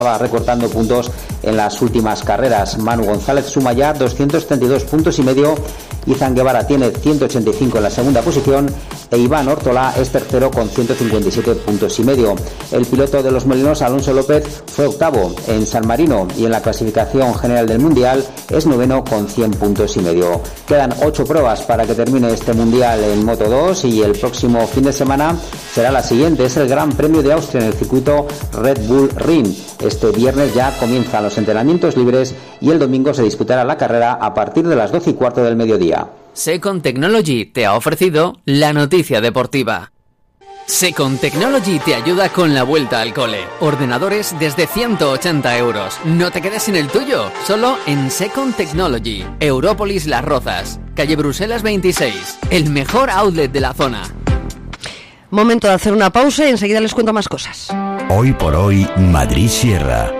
Va recortando puntos en las últimas carreras. Manu González suma ya 232 puntos y medio. Izan Guevara tiene 185 en la segunda posición e Iván Ortolá es tercero con 157 puntos y medio. El piloto de los Molinos, Alonso López, fue octavo en San Marino y en la clasificación general del Mundial es noveno con 100 puntos y medio. Quedan 8 pruebas para que termine este Mundial en Moto2 y el próximo fin de semana será la siguiente. Es el Gran Premio de Austria en el circuito Red Bull Ring. Este viernes ya comienzan los entrenamientos libres y el domingo se disputará la carrera a partir de las 12:15 del mediodía. Second Technology te ha ofrecido la noticia deportiva. Second Technology te ayuda con la vuelta al cole. Ordenadores desde 180 euros. No te quedes sin el tuyo, solo en Second Technology. Európolis Las Rozas, calle Bruselas 26, el mejor outlet de la zona. Momento de hacer una pausa y enseguida les cuento más cosas. Hoy por hoy, Madrid Sierra.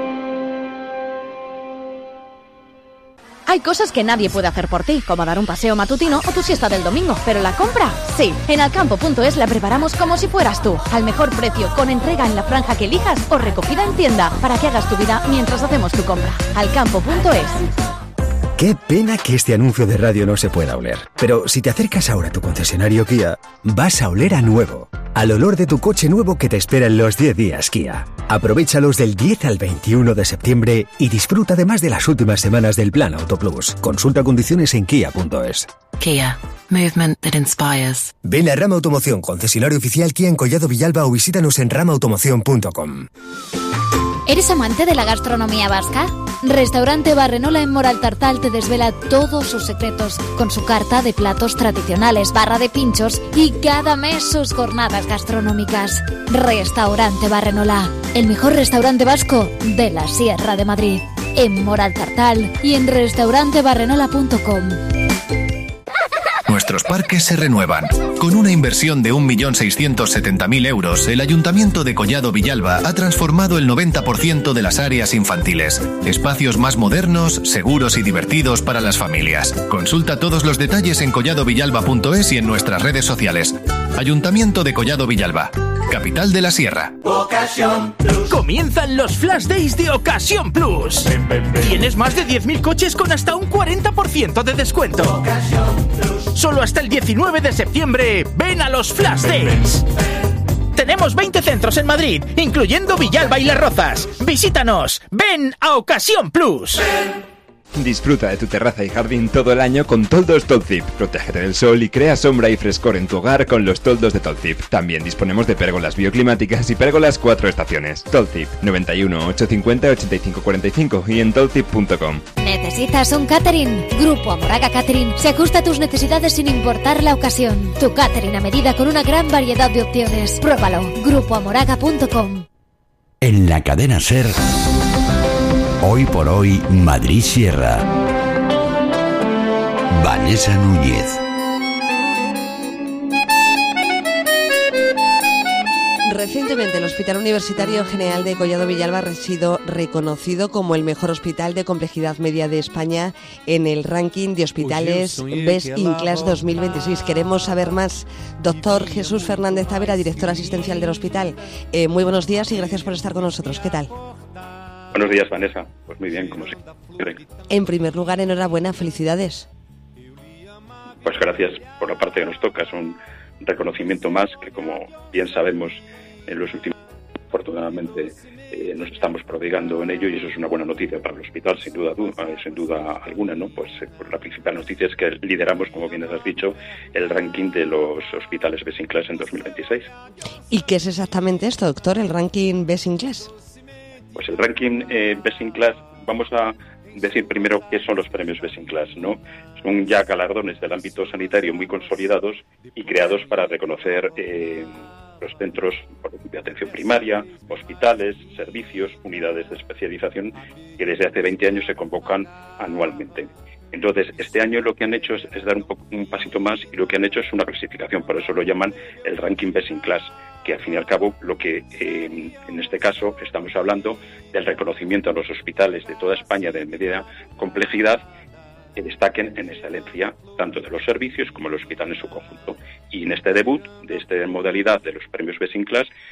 Hay cosas que nadie puede hacer por ti, como dar un paseo matutino o tu siesta del domingo, pero la compra, sí. En Alcampo.es la preparamos como si fueras tú, al mejor precio, con entrega en la franja que elijas o recogida en tienda, para que hagas tu vida mientras hacemos tu compra. Alcampo.es. Qué pena que este anuncio de radio no se pueda oler. Pero si te acercas ahora a tu concesionario Kia, vas a oler a nuevo. Al olor de tu coche nuevo que te espera en los 10 días Kia. Aprovéchalos del 10 al 21 de septiembre y disfruta además de las últimas semanas del Plan Auto Plus. Consulta condiciones en kia.es. Kia. Movement that inspires. Ven a Rama Automoción, concesionario oficial Kia en Collado Villalba, o visítanos en ramaautomoción.com. ¿Eres amante de la gastronomía vasca? Restaurante Barrenola en Moraltartal te desvela todos sus secretos, con su carta de platos tradicionales, barra de pinchos y cada mes sus jornadas gastronómicas. Restaurante Barrenola, el mejor restaurante vasco de la Sierra de Madrid. En Moraltartal y en restaurantebarrenola.com. Nuestros parques se renuevan. Con una inversión de 1.670.000 euros, el Ayuntamiento de Collado Villalba ha transformado el 90% de las áreas infantiles. Espacios más modernos, seguros y divertidos para las familias. Consulta todos los detalles en colladovillalba.es y en nuestras redes sociales. Ayuntamiento de Collado Villalba, capital de la Sierra. Ocasión Plus. Comienzan los Flash Days de Ocasión Plus. Tienes más de 10.000 coches con hasta un 40% de descuento. Ocasión Plus. Solo hasta el 19 de septiembre, ven a los Flash Days. Tenemos 20 centros en Madrid, incluyendo Villalba y Las Rozas. Visítanos, ven a Ocasión Plus. Disfruta de tu terraza y jardín todo el año con toldos Tolzip. Protégete del sol y crea sombra y frescor en tu hogar con los toldos de Tolzip. También disponemos de pérgolas bioclimáticas y pérgolas 4 estaciones. Tolzip, 91 850 85 45 y en tolzip.com. ¿Necesitas un catering? Grupo Amoraga Catering se ajusta a tus necesidades sin importar la ocasión. Tu catering a medida con una gran variedad de opciones. Pruébalo. grupoamoraga.com. En la cadena SER, hoy por hoy, Madrid Sierra. Vanessa Núñez. Recientemente el Hospital Universitario General de Collado Villalba ha sido reconocido como el mejor hospital de complejidad media de España en el ranking de hospitales Best in Class 2026. Queremos saber más. Doctor Jesús Fernández Tavera, director asistencial del hospital. Muy buenos días y gracias por estar con nosotros. ¿Qué tal? Buenos días, Vanessa. Pues muy bien, como siempre. En primer lugar, enhorabuena, felicidades. Pues gracias por la parte que nos toca. Es un reconocimiento más que, como bien sabemos, en los últimos años, afortunadamente, nos estamos prodigando en ello y eso es una buena noticia para el hospital, sin duda alguna, ¿no? Pues la principal noticia es que lideramos, como bien has dicho, el ranking de los hospitales Best in Class en 2026. ¿Y qué es exactamente esto, doctor, el ranking Best in Class? Pues el ranking Best in Class, vamos a decir primero qué son los premios Best in Class, ¿no? Son ya galardones del ámbito sanitario muy consolidados y creados para reconocer los centros de atención primaria, hospitales, servicios, unidades de especialización que desde hace 20 años se convocan anualmente. Entonces, este año lo que han hecho es dar un pasito más y lo que han hecho es una clasificación, por eso lo llaman el ranking Best in Class, que al fin y al cabo lo que en este caso estamos hablando del reconocimiento a los hospitales de toda España de media complejidad que destaquen en excelencia tanto de los servicios como el hospital en su conjunto. Y en este debut de esta modalidad de los premios Best in Class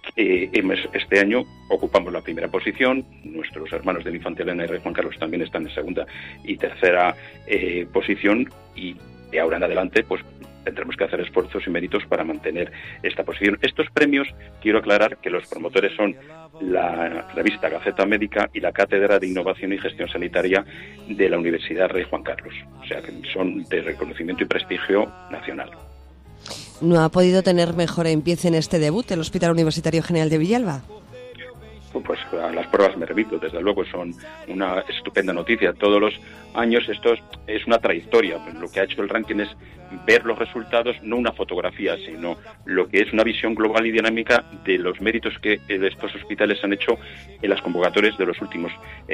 Este año ocupamos la primera posición, nuestros hermanos del Infante Elena y Rey Juan Carlos también están en segunda y tercera posición, y de ahora en adelante pues tendremos que hacer esfuerzos y méritos para mantener esta posición. Estos premios, quiero aclarar que los promotores son la revista Gaceta Médica y la Cátedra de Innovación y Gestión Sanitaria de la Universidad Rey Juan Carlos, o sea que son de reconocimiento y prestigio nacional. ¿No ha podido tener mejor empiece en este debut el Hospital Universitario General de Villalba? Pues a las pruebas me remito, desde luego son una estupenda noticia. Todos los años esto es una trayectoria. Lo que ha hecho el ranking es ver los resultados, no una fotografía, sino lo que es una visión global y dinámica de los méritos que estos hospitales han hecho en las convocatorias de los últimos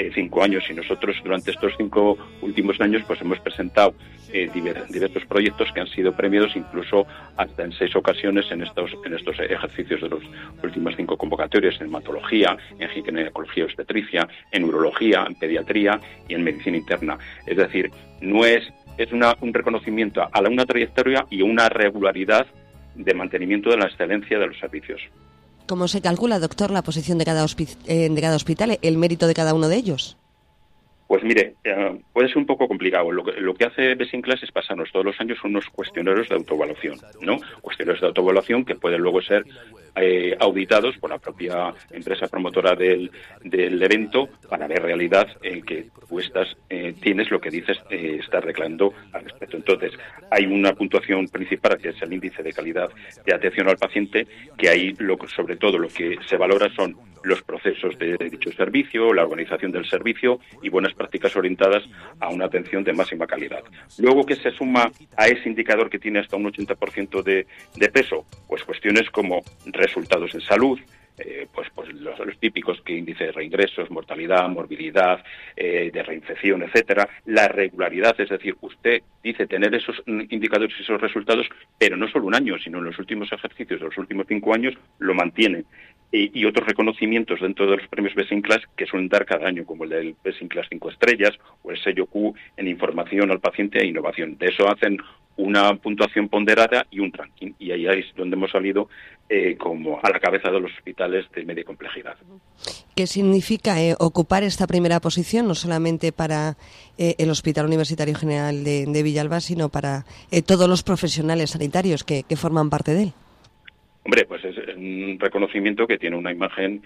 5 años. Y nosotros durante estos 5 últimos años pues hemos presentado diversos proyectos que han sido premiados incluso hasta en 6 ocasiones en estos ejercicios de los últimos 5 convocatorias, en hematología, en ginecología, obstetricia, en urología, en pediatría y en medicina interna. Es decir, no es un reconocimiento a una trayectoria y una regularidad de mantenimiento de la excelencia de los servicios. ¿Cómo se calcula, doctor, la posición de cada hospital, el mérito de cada uno de ellos? Pues mire, puede ser un poco complicado. Lo que hace Best in Class es pasarnos todos los años unos cuestionarios de autoevaluación, ¿no? Cuestionarios de autoevaluación que pueden luego ser auditados por la propia empresa promotora del evento para ver realidad que tú tienes lo que dices, estás reclamando al respecto. Entonces, hay una puntuación principal que es el índice de calidad de atención al paciente, que ahí sobre todo lo que se valora son los procesos de dicho servicio, la organización del servicio y buenas prácticas orientadas a una atención de máxima calidad. Luego, que se suma a ese indicador que tiene hasta un 80% de peso, pues cuestiones como resultados en salud, pues los típicos, que índice de reingresos, mortalidad, morbilidad, de reinfección, etcétera, la regularidad, es decir, usted dice tener esos indicadores y esos resultados, pero no solo un año, sino en los últimos ejercicios de los últimos 5 años lo mantiene. Y otros reconocimientos dentro de los premios Best in Class que suelen dar cada año, como el del Best in Class 5 estrellas o el sello Q en información al paciente e innovación. De eso hacen una puntuación ponderada y un ranking, y ahí es donde hemos salido como a la cabeza de los hospitales de media complejidad. ¿Qué significa ocupar esta primera posición, no solamente para el Hospital Universitario General de Villalba, sino para todos los profesionales sanitarios que forman parte de él? Hombre, pues es un reconocimiento que tiene una imagen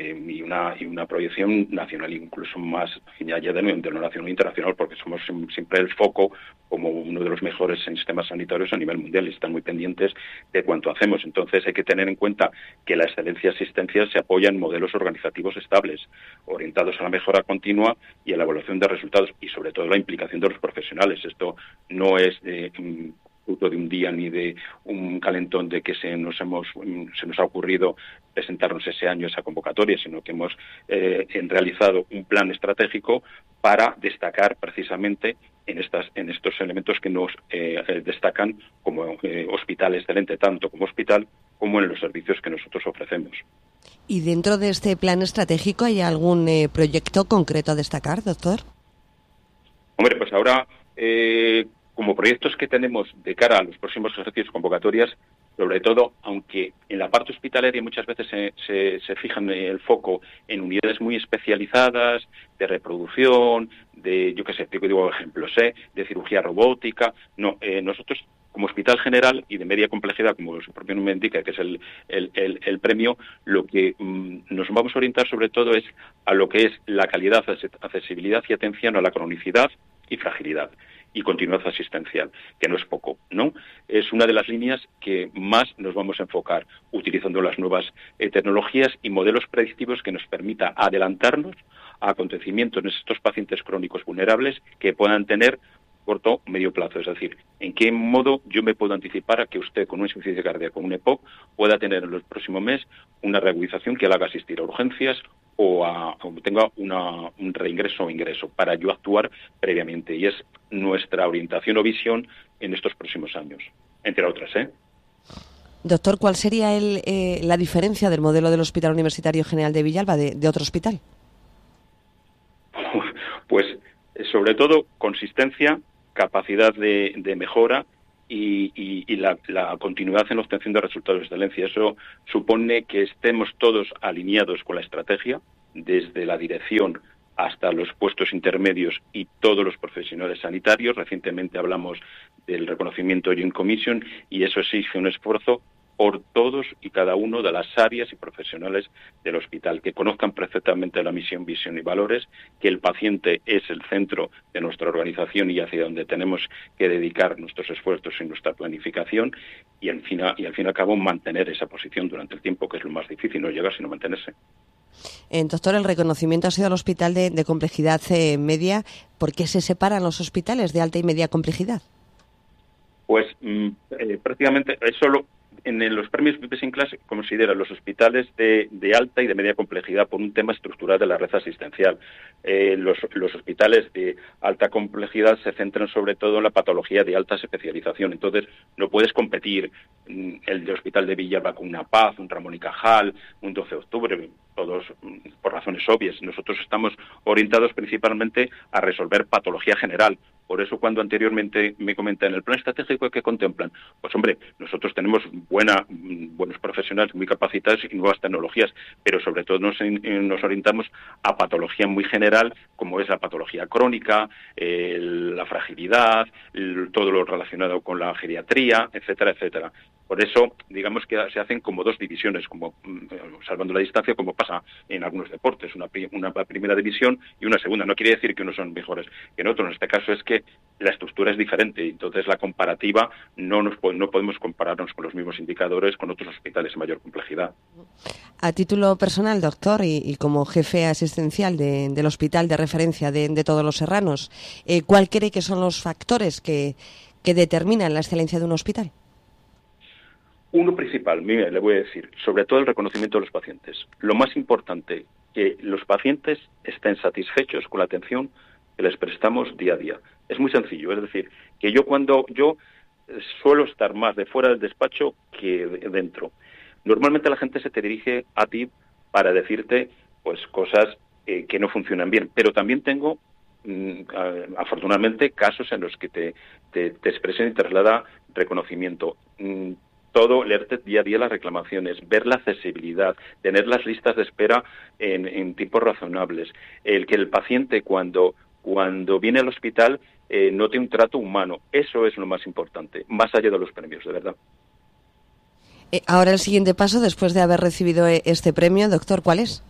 y una proyección nacional, incluso más allá de lo nacional e internacional, porque somos siempre el foco como uno de los mejores sistemas sanitarios a nivel mundial y están muy pendientes de cuánto hacemos. Entonces hay que tener en cuenta que la excelencia asistencial se apoya en modelos organizativos estables, orientados a la mejora continua y a la evaluación de resultados y sobre todo la implicación de los profesionales. Esto no es fruto de un día ni de un calentón de que se nos ha ocurrido presentarnos ese año esa convocatoria, sino que hemos realizado un plan estratégico para destacar precisamente en estos elementos que nos destacan como hospital excelente, tanto como hospital como en los servicios que nosotros ofrecemos. ¿Y dentro de este plan estratégico hay algún proyecto concreto a destacar, doctor? Hombre, pues ahora como proyectos que tenemos de cara a los próximos ejercicios convocatorias, sobre todo, aunque en la parte hospitalaria muchas veces se fijan el foco en unidades muy especializadas, de reproducción, de, digo ejemplos, de cirugía robótica. No, nosotros como hospital general y de media complejidad, como su propio nombre indica, que es el premio, lo que nos vamos a orientar sobre todo es a lo que es la calidad, accesibilidad y atención a la cronicidad y fragilidad y continuidad asistencial, que no es poco, ¿no? Es una de las líneas que más nos vamos a enfocar, utilizando las nuevas tecnologías y modelos predictivos que nos permita adelantarnos a acontecimientos en estos pacientes crónicos vulnerables que puedan tener corto o medio plazo, es decir, en qué modo yo me puedo anticipar a que usted con una insuficiencia cardíaca, con un EPOC, pueda tener en el próximo mes una reagudización que le haga asistir a urgencias o tenga un reingreso o ingreso, para yo actuar previamente. Y es nuestra orientación o visión en estos próximos años, entre otras, Doctor, ¿cuál sería la diferencia del modelo del Hospital Universitario General de Villalba de otro hospital? Pues sobre todo consistencia, capacidad de mejora y la continuidad en la obtención de resultados de excelencia. Eso supone que estemos todos alineados con la estrategia, desde la dirección hasta los puestos intermedios y todos los profesionales sanitarios. Recientemente hablamos del reconocimiento Joint Commission y eso exige un esfuerzo por todos y cada uno de las áreas y profesionales del hospital, que conozcan perfectamente la misión, visión y valores, que el paciente es el centro de nuestra organización y hacia donde tenemos que dedicar nuestros esfuerzos y nuestra planificación, y al fin y al cabo mantener esa posición durante el tiempo, que es lo más difícil, no llegar sino mantenerse. Doctor, el reconocimiento ha sido al hospital de complejidad media. ¿Por qué se separan los hospitales de alta y media complejidad? Pues prácticamente eso en los premios Best in Class consideran los hospitales de alta y de media complejidad por un tema estructural de la red asistencial. Los hospitales de alta complejidad se centran sobre todo en la patología de alta especialización. Entonces, no puedes competir el de Hospital de Villalba con una Paz, un Ramón y Cajal, un 12 de octubre, todos por razones obvias. Nosotros estamos orientados principalmente a resolver patología general. Por eso, cuando anteriormente me comentan el plan estratégico que contemplan, pues hombre, nosotros tenemos buenos profesionales muy capacitados y nuevas tecnologías, pero sobre todo nos orientamos a patología muy general, como es la patología crónica, la fragilidad, todo lo relacionado con la geriatría, etcétera, etcétera. Por eso, digamos que se hacen como dos divisiones, como salvando la distancia, como pasa en algunos deportes, una primera división y una segunda. No quiere decir que unos son mejores que en otros. En este caso es que la estructura es diferente, entonces la comparativa no podemos compararnos con los mismos indicadores con otros hospitales de mayor complejidad. A título personal, doctor, y como jefe asistencial del hospital de referencia de todos los serranos, ¿cuál cree que son los factores que determinan la excelencia de un hospital? Uno principal, mire, le voy a decir, sobre todo el reconocimiento de los pacientes. Lo más importante, que los pacientes estén satisfechos con la atención que les prestamos día a día. Es muy sencillo, es decir, que yo suelo estar más de fuera del despacho que dentro. Normalmente la gente se te dirige a ti para decirte pues cosas que no funcionan bien, pero también tengo afortunadamente casos en los que te expresan y traslada reconocimiento. Todo, leerte día a día las reclamaciones, ver la accesibilidad, tener las listas de espera en tiempos razonables, el que el paciente cuando viene al hospital note un trato humano. Eso es lo más importante, más allá de los premios, de verdad. Ahora el siguiente paso, después de haber recibido este premio, doctor, ¿cuál es?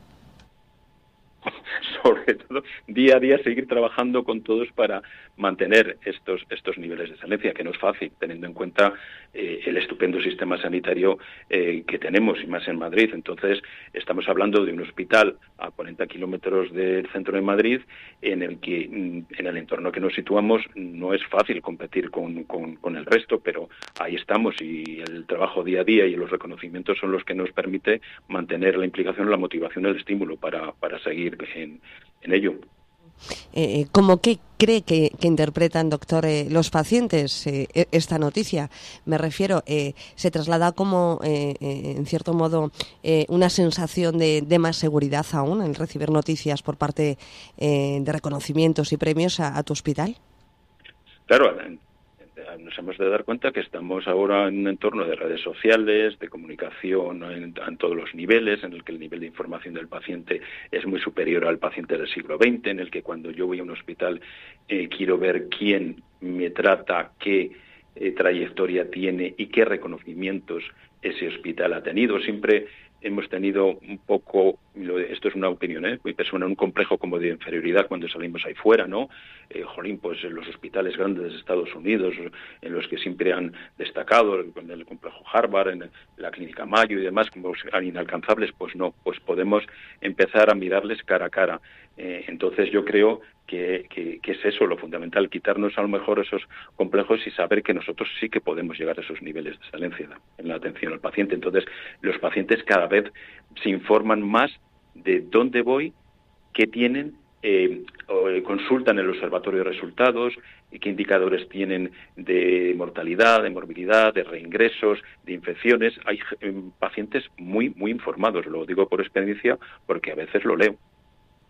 Sobre todo, día a día seguir trabajando con todos para mantener estos niveles de excelencia, que no es fácil, teniendo en cuenta el estupendo sistema sanitario que tenemos, y más en Madrid. Entonces, estamos hablando de un hospital a 40 kilómetros del centro de Madrid, en el que, en el entorno que nos situamos, no es fácil competir con el resto, pero ahí estamos, y el trabajo día a día y los reconocimientos son los que nos permite mantener la implicación, la motivación, el estímulo para seguir en ello. ¿Cómo qué cree que interpretan, doctor, los pacientes esta noticia? Me refiero, se traslada como, en cierto modo, una sensación de más seguridad aún al recibir noticias por parte de reconocimientos y premios a tu hospital. Claro, nos hemos de dar cuenta que estamos ahora en un entorno de redes sociales, de comunicación en todos los niveles, en el que el nivel de información del paciente es muy superior al paciente del siglo XX, en el que cuando yo voy a un hospital quiero ver quién me trata, qué trayectoria tiene y qué reconocimientos ese hospital ha tenido. Siempre hemos tenido un poco, esto es una opinión muy personal, un complejo como de inferioridad cuando salimos ahí fuera, ¿no? Pues en los hospitales grandes de Estados Unidos, en los que siempre han destacado, en el complejo Harvard, en la clínica Mayo y demás, como inalcanzables, pues no, pues podemos empezar a mirarles cara a cara. Entonces yo creo que es eso lo fundamental, quitarnos a lo mejor esos complejos y saber que nosotros sí que podemos llegar a esos niveles de excelencia en la atención al paciente. Entonces los pacientes cada vez se informan más de dónde voy, qué tienen, consultan el observatorio de resultados, qué indicadores tienen de mortalidad, de morbilidad, de reingresos, de infecciones. Hay pacientes muy, muy informados, lo digo por experiencia porque a veces lo leo.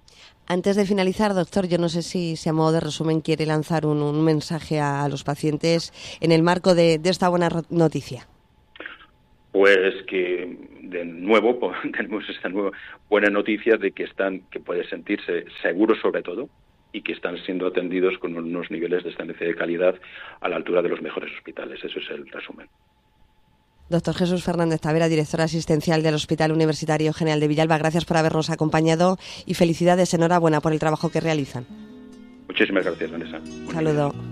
Antes de finalizar, doctor, yo no sé si a modo de resumen quiere lanzar un mensaje a los pacientes en el marco de esta buena noticia. Pues que de nuevo tenemos esta nueva buena noticia de que puede sentirse seguros sobre todo y que están siendo atendidos con unos niveles de excelencia de calidad a la altura de los mejores hospitales. Eso es el resumen. Doctor Jesús Fernández Tavera, director asistencial del Hospital Universitario General de Villalba, gracias por habernos acompañado y felicidades, enhorabuena por el trabajo que realizan. Muchísimas gracias, Vanessa. Saludo.